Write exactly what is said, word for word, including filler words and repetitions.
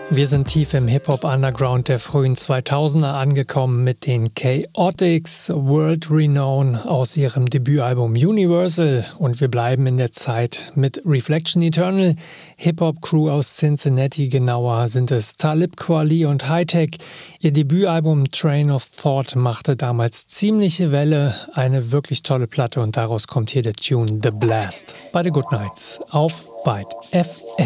Wir sind tief im Hip-Hop-Underground der frühen zweitausender angekommen mit den Chaotix, World Renown aus ihrem Debütalbum Universal, und wir bleiben in der Zeit mit Reflection Eternal, Hip-Hop-Crew aus Cincinnati, genauer sind es Talib Kweli und Hi-Tech. Ihr Debütalbum Train of Thought machte damals ziemliche Welle, eine wirklich tolle Platte, und daraus kommt hier der Tune The Blast. Bei The Good Nights auf Byte F M.